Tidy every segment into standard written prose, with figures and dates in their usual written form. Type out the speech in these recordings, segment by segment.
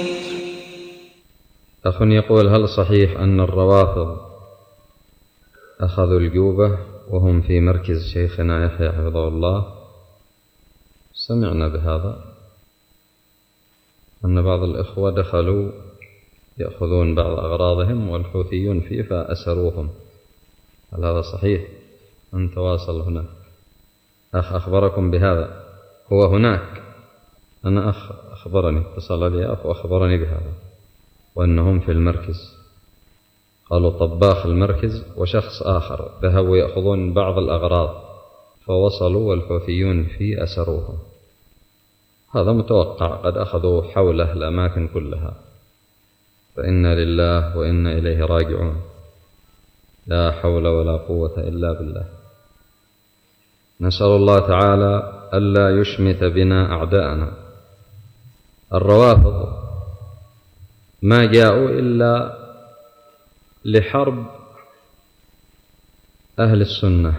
أخ يقول: هل صحيح أن الروافض أخذوا الجوبة وهم في مركز شيخنا يحيى حفظه الله؟ سمعنا بهذا، أن بعض الإخوة دخلوا يأخذون بعض أغراضهم والحوثيون فيه فأسروهم. هل هذا صحيح؟ أن تواصل هنا أخ أخبركم بهذا، هو هناك، أنا أخ أخبرني، اتصل لي أخ وأخبرني بهذا، وأنهم في المركز، قالوا طباخ المركز وشخص آخر ذهبوا يأخذون بعض الأغراض فوصلوا والحوثيون فيه أسروهم. هذا متوقع، قد أخذوا حوله الأماكن كلها، فإنا لله وإنا إليه راجعون، لا حول ولا قوة إلا بالله. نسأل الله تعالى ألا يشمت بنا أعداءنا. الروافض ما جاءوا إلا لحرب أهل السنة،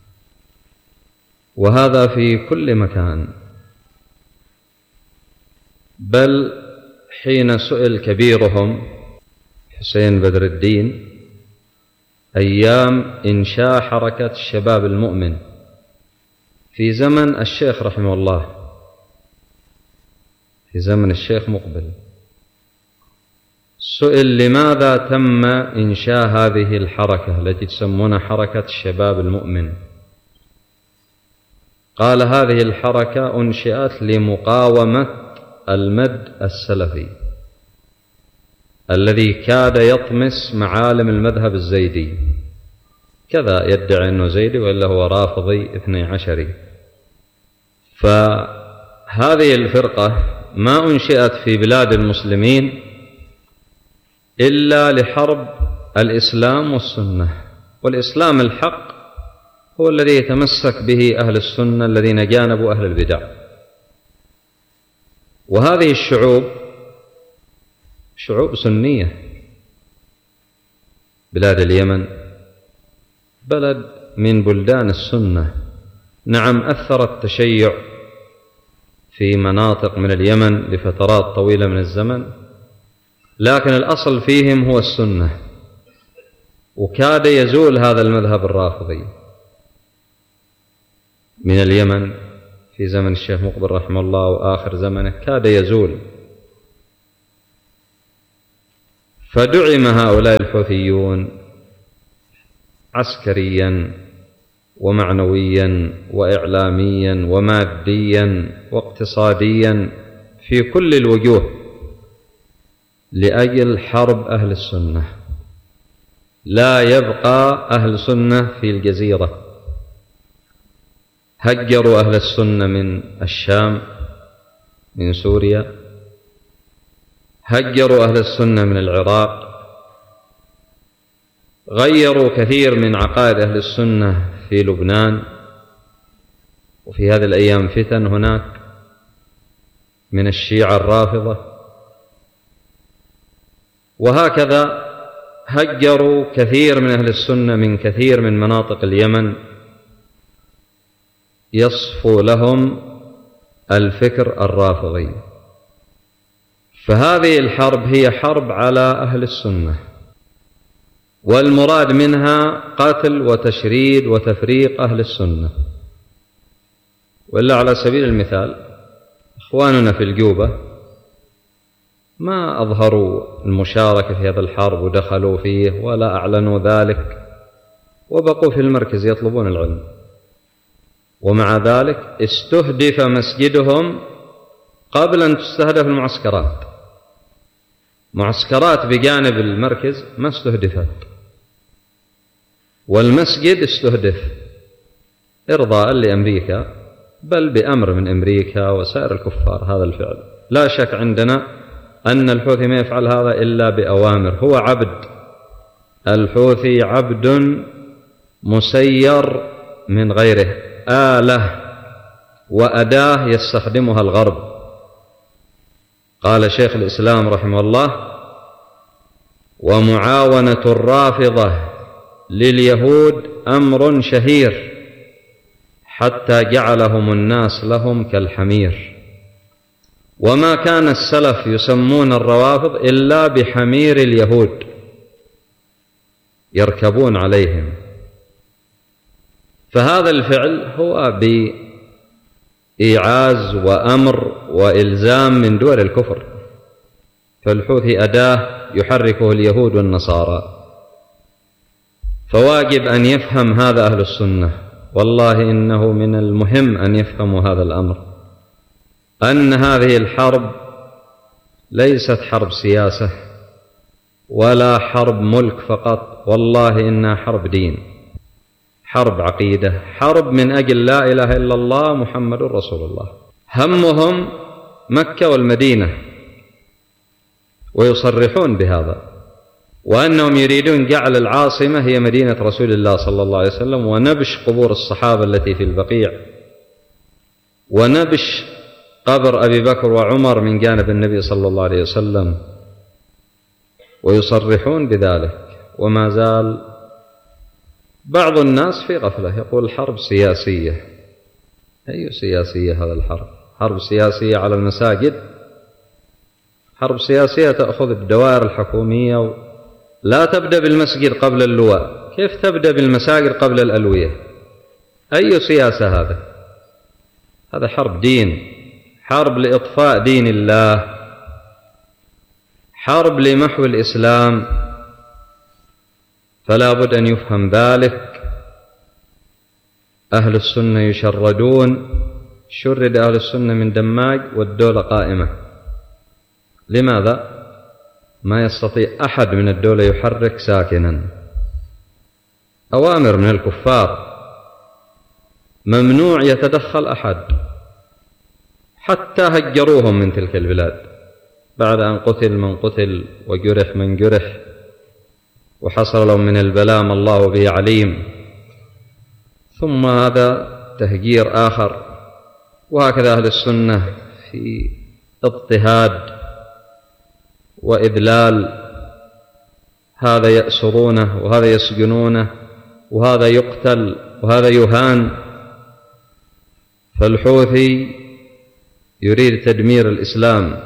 وهذا في كل مكان. بل حين سئل كبيرهم حسين بدر الدين أيام إنشاء حركة الشباب المؤمن في زمن الشيخ رحمه الله، في زمن الشيخ مقبل، سئل لماذا تم إنشاء هذه الحركة التي تسمونها حركة الشباب المؤمن؟ قال: هذه الحركة أنشئت لمقاومة المد السلفي الذي كاد يطمس معالم المذهب الزيدي، كذا يدعي أنه زيدي وإلا هو رافضي 12. فهذه الفرقة ما أنشئت في بلاد المسلمين إلا لحرب الإسلام والسنة، والإسلام الحق هو الذي يتمسك به أهل السنة الذين جانبوا أهل البدع. وهذه الشعوب شعوب سنية. بلاد اليمن بلد من بلدان السنة، نعم أثر التشيع في مناطق من اليمن لفترات طويلة من الزمن، لكن الأصل فيهم هو السنة، وكاد يزول هذا المذهب الرافضي من اليمن في زمن الشيخ مقبل رحمه الله وآخر زمنه، كاد يزول. فدعم هؤلاء الحوثيون عسكريا ومعنويا وإعلاميا وماديا واقتصاديا في كل الوجوه لأجل حرب أهل السنة. لا يبقى أهل السنة في الجزيرة. هجروا أهل السنة من الشام، من سوريا، هجروا أهل السنة من العراق، غيروا كثير من عقائد أهل السنة في لبنان، وفي هذه الأيام فتن هناك من الشيعة الرافضة، وهكذا هجروا كثير من أهل السنة من كثير من مناطق اليمن يصفو لهم الفكر الرافضي. فهذه الحرب هي حرب على أهل السنة، والمراد منها قتل وتشريد وتفريق أهل السنة. وإلا على سبيل المثال إخواننا في الجوبة ما أظهروا المشاركة في هذا الحرب ودخلوا فيه ولا أعلنوا ذلك، وبقوا في المركز يطلبون العلم، ومع ذلك استهدف مسجدهم قبل أن تستهدف المعسكرات. معسكرات بجانب المركز ما استهدفت، والمسجد استهدف إرضاء لأمريكا، بل بأمر من أمريكا وسائر الكفار. هذا الفعل لا شك عندنا أن الحوثي ما يفعل هذا إلا بأوامر، هو عبد. الحوثي عبد مسير من غيره، آلة وأداة يستخدمها الغرب. قال شيخ الإسلام رحمه الله: ومعاونة الرافضة لليهود أمر شهير حتى جعلهم الناس لهم كالحمير. وما كان السلف يسمون الروافض إلا بحمير اليهود يركبون عليهم. فهذا الفعل هو بإيعاز وأمر وإلزام من دول الكفر، فالحوثي أداة يحركه اليهود والنصارى، فواجب أن يفهم هذا أهل السنة. والله إنه من المهم أن يفهموا هذا الأمر، أن هذه الحرب ليست حرب سياسة ولا حرب ملك فقط، والله إنها حرب دين، حرب عقيدة، حرب من أجل لا إله إلا الله محمد رسول الله. همهم مكة والمدينة، ويصرحون بهذا، وأنهم يريدون جعل العاصمة هي مدينة رسول الله صلى الله عليه وسلم، ونبش قبور الصحابة التي في البقيع، ونبش قبر أبي بكر وعمر من جانب النبي صلى الله عليه وسلم، ويصرحون بذلك. وما زال بعض الناس في غفلة، يقول حرب سياسية. أي سياسية هذا الحرب؟ حرب سياسية على المساجد، حرب سياسية تأخذ بالدوائر الحكومية، لا تبدأ بالمسجد قبل اللواء، كيف تبدأ بالمساجد قبل الألوية؟ أي سياسة هذا؟ هذا حرب دين، حرب لإطفاء دين الله، حرب لمحو الإسلام، فلا بد أن يفهم ذلك. أهل السنة يشردون، شرد أهل السنة من دماج والدولة قائمة. لماذا؟ ما يستطيع أحد من الدولة يحرك ساكنا، أوامر من الكفار، ممنوع يتدخل أحد، حتى هجروهم من تلك البلاد بعد أن قتل من قتل وجرح من جرح، وحصل لهم من البلاء ما الله به عليم. ثم هذا تهجير آخر. وهكذا أهل السنة في اضطهاد وإذلال، هذا يأسرونه وهذا يسجنونه وهذا يقتل وهذا يهان. فالحوثي يريد تدمير الإسلام،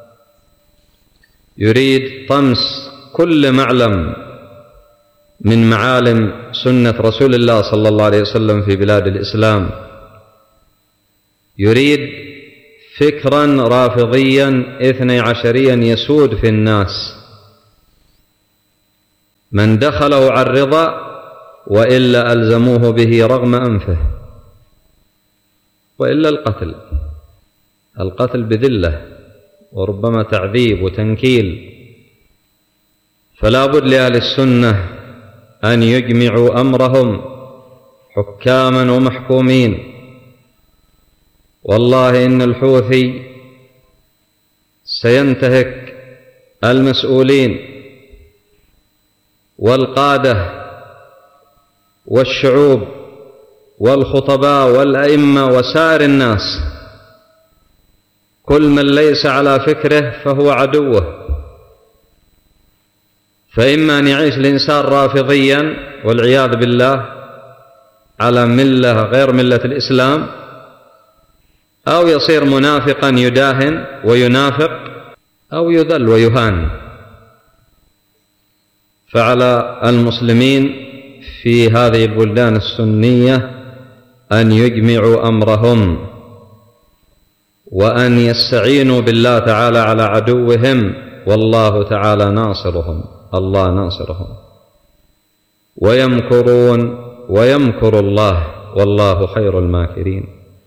يريد طمس كل معلم من معالم سنة رسول الله صلى الله عليه وسلم في بلاد الإسلام، يريد فكرا رافضيا 12 يسود في الناس، من دخله عرض وإلا ألزموه به رغم أنفه، وإلا القتل بذلة وربما تعذيب وتنكيل. فلا بد لأهل السنة أن يجمعوا أمرهم حكاما ومحكومين. والله إن الحوثي سينتهك المسؤولين والقادة والشعوب والخطباء والأئمة وسائر الناس، كل من ليس على فكره فهو عدوه. فإما أن يعيش الإنسان رافضيا والعياذ بالله على ملة غير ملة الإسلام، أو يصير منافقا يداهن وينافق، أو يذل ويهان. فعلى المسلمين في هذه البلدان السنية أن يجمعوا أمرهم وأن يستعينوا بالله تعالى على عدوهم، والله تعالى ناصرهم، الله ناصرهم. ويمكرون ويمكر الله والله خير الماكرين.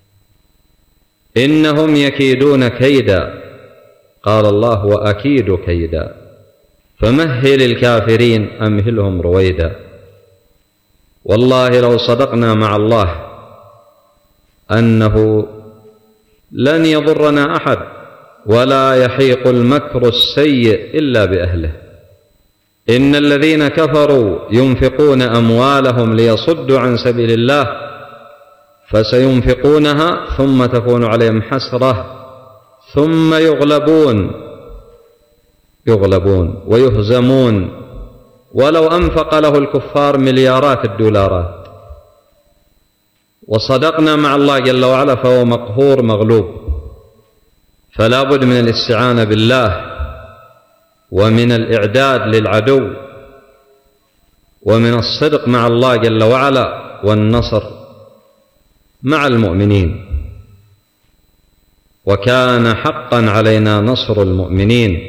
إنهم يكيدون كيدا، قال الله وأكيد كيدا، فمهل الكافرين أمهلهم رويدا. والله لو صدقنا مع الله أنه لن يضرنا أحد ولا يحيق المكر السيء إلا بأهله. إن الذين كفروا ينفقون أموالهم ليصدوا عن سبيل الله فسينفقونها ثم تكون عليهم حسرة ثم يغلبون ويهزمون، ولو أنفق له الكفار مليارات الدولارات. وصدقنا مع الله جل وعلا فهو مقهور مغلوب. فلا بد من الاستعانة بالله ومن الإعداد للعدو ومن الصدق مع الله جل وعلا والنصر مع المؤمنين. وكان حقا علينا نصر المؤمنين،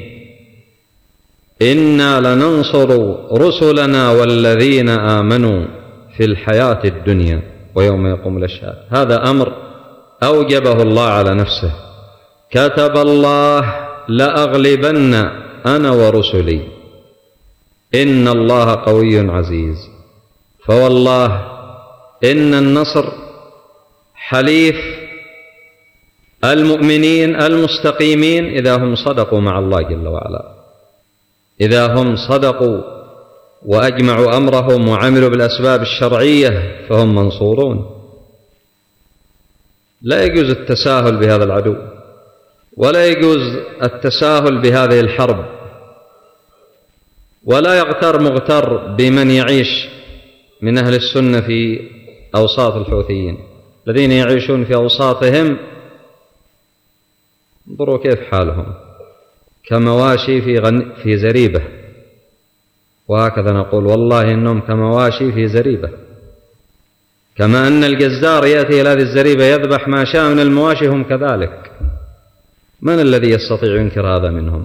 إنا لننصر رسلنا والذين آمنوا في الحياة الدنيا ويوم يقوم الأشهاد. هذا أمر أوجبه الله على نفسه، كتب الله لأغلبن أنا ورسلي إن الله قوي عزيز. فوالله إن النصر حليف المؤمنين المستقيمين إذا هم صدقوا مع الله جل وعلا، إذا هم صدقوا وأجمعوا أمرهم وعملوا بالأسباب الشرعية فهم منصورون. لا يجوز التساهل بهذا العدو، ولا يجوز التساهل بهذه الحرب، ولا يغتر مغتر بمن يعيش من أهل السنة في أوساط الحوثيين الذين يعيشون في أوساطهم. انظروا كيف حالهم، كمواشي في زريبة، وهكذا نقول والله إنهم كمواشي في زريبة، كما أن الجزار يأتي إلى هذه الزريبة يذبح ما شاء من المواشي هم كذلك. من الذي يستطيع ينكر هذا منهم؟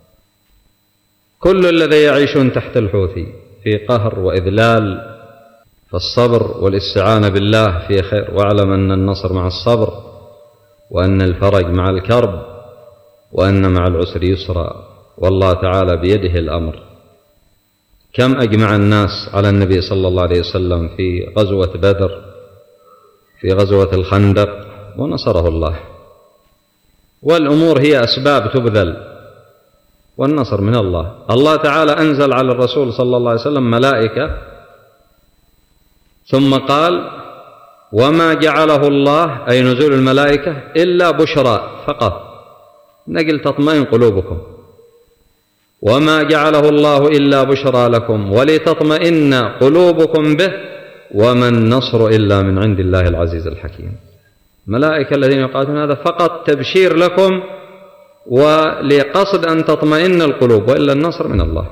كل الذي يعيشون تحت الحوثي في قهر وإذلال، فالصبر والاستعانة بالله في خير، واعلم أن النصر مع الصبر، وأن الفرج مع الكرب، وأن مع العسر يسرا، والله تعالى بيده الأمر. كم أجمع الناس على النبي صلى الله عليه وسلم في غزوة بدر، في غزوة الخندق، ونصره الله. والأمور هي أسباب تبذل، والنصر من الله. الله تعالى أنزل على الرسول صلى الله عليه وسلم ملائكة، ثم قال وما جعله الله أي نزول الملائكة إلا بشرى فقط، نقل تطمئن قلوبكم، وما جعله الله إلا بشرى لكم ولتطمئن قلوبكم به وما النصر إلا من عند الله العزيز الحكيم. ملائكة الذين يقاتلون هذا فقط تبشير لكم ولقصد أن تطمئن القلوب، وإلا النصر من الله.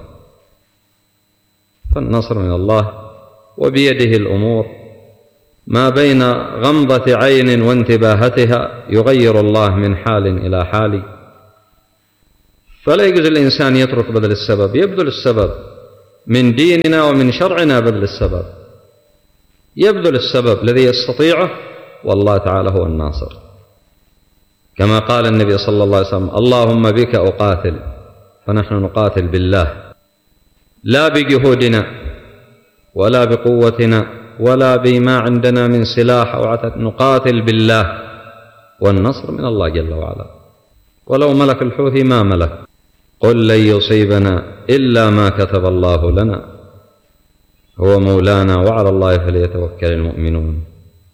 فالنصر من الله وبيده الأمور، ما بين غمضة عين وانتباهتها يغير الله من حال إلى حال. فلا يجوز الإنسان يترك بذل السبب، يبذل السبب من ديننا ومن شرعنا، بذل السبب، يبذل السبب الذي يستطيعه، والله تعالى هو الناصر. كما قال النبي صلى الله عليه وسلم اللهم بك أقاتل، فنحن نقاتل بالله، لا بجهودنا ولا بقوتنا ولا بما عندنا من سلاح أو عتاد، نقاتل بالله، والنصر من الله جل وعلا. ولو ملك الحوثي ما ملك، قل لن يصيبنا إلا ما كتب الله لنا هو مولانا وعلى الله فليتوكل المؤمنون.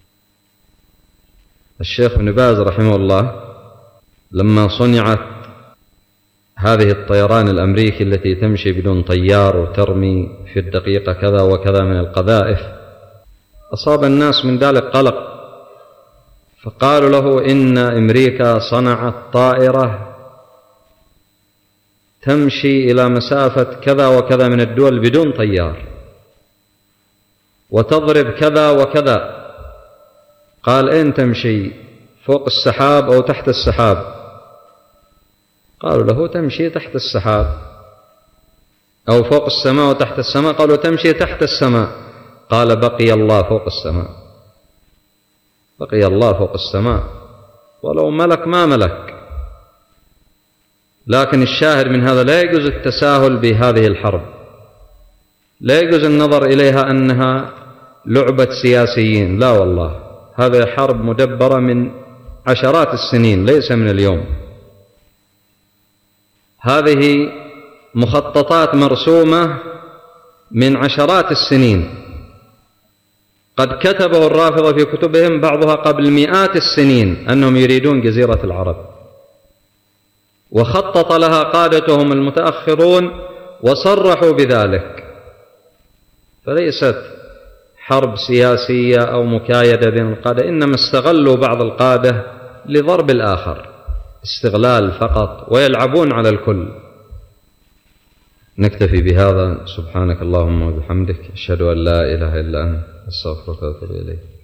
الشيخ ابن باز رحمه الله لما صنعت هذه الطيران الأمريكي التي تمشي بدون طيار وترمي في الدقيقة كذا وكذا من القذائف، أصاب الناس من ذلك قلق، فقالوا له إن أمريكا صنعت طائرة تمشي إلى مسافة كذا وكذا من الدول بدون طيار، وتضرب كذا وكذا. قال أين تمشي، فوق السحاب أو تحت السحاب؟ قالوا له تمشي تحت السحاب. أو فوق السماء وتحت السماء؟ قالوا تمشي تحت السماء. قال بقي الله فوق السماء، بقي الله فوق السماء، ولو ملك ما ملك. لكن الشاهد من هذا لا يجوز التساهل بهذه الحرب، لا يجوز النظر إليها أنها لعبة سياسيين، لا والله، هذه حرب مدبرة من عشرات السنين، ليس من اليوم. هذه مخططات مرسومة من عشرات السنين، قد كتبه الرافضة في كتبهم بعضها قبل مئات السنين أنهم يريدون جزيرة العرب، وخطط لها قادتهم المتأخرون وصرحوا بذلك. فليست حرب سياسية أو مكايدة بين القادة، إنما استغلوا بعض القادة لضرب الآخر، استغلال فقط ويلعبون على الكل. نكتفي بهذا. سبحانك اللهم وبحمدك، أشهد أن لا إله إلا أنت، أستغفرك وأتوب إليك.